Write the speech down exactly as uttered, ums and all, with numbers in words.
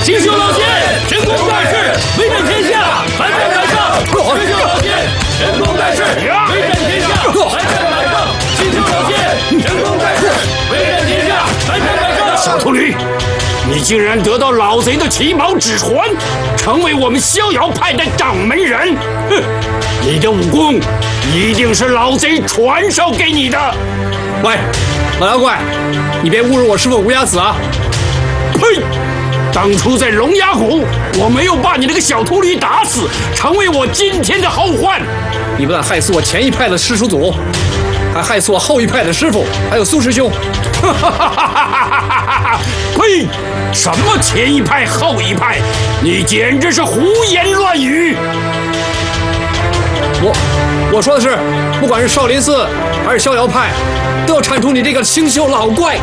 锦绣老仙，神功盖世，威震天下，百战百胜。锦绣老仙，神功盖世，威震天下，百战百胜。锦绣老仙，神功盖世，威震天下，百战百胜。 小秃驴，你竟然得到老贼的奇宝指环，成为我们逍遥派的掌门人！哼，你的武功一定是老贼传授给你的。 喂，老妖怪，你别侮辱我师父无崖子啊！ 呸！当初在龙牙谷，我没有把你那个小秃驴打死，成为我今天的后患。 你不但害死我前一派的师叔祖，还害死我后一派的师傅，还有苏师兄。 哈哈哈哈哈哈！呸！什么前一派后一派？你简直是胡言乱语！ 我我说的是，不管是少林寺还是逍遥派，都要铲除你这个清修老怪。